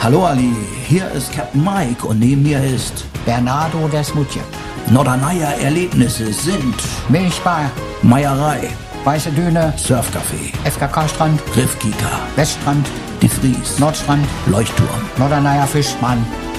Hallo Ali, hier ist Captain Mike und neben mir ist Bernardo Desmutje. Norderneier Erlebnisse sind Milchbar, Meierei, Weiße Düne, Surfcafé, FKK-Strand, Griffkika, Weststrand, Die Fries, Nordstrand, Leuchtturm, Norderneier Fischmann,